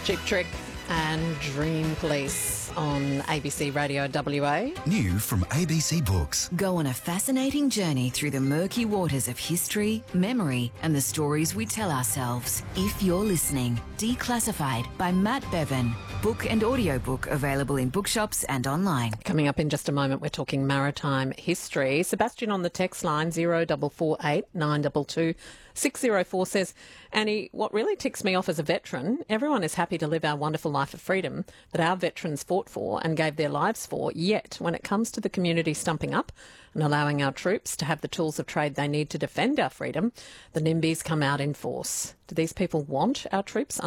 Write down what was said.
Cheap Trick and Dream Police on ABC Radio WA. New from ABC Books. Go on a fascinating journey through the murky waters of history, memory, and the stories we tell ourselves. If you're listening, Declassified by Matt Bevan. Book and audiobook available in bookshops and online. Coming up in just a moment, we're talking maritime history. Sebastian on the text line 0448 922 604 says, Annie, what really ticks me off as a veteran, everyone is happy to live our wonderful life of freedom that our veterans fought for and gave their lives for, yet when it comes to the community stumping up and allowing our troops to have the tools of trade they need to defend our freedom, the NIMBYs come out in force. Do these people want our troops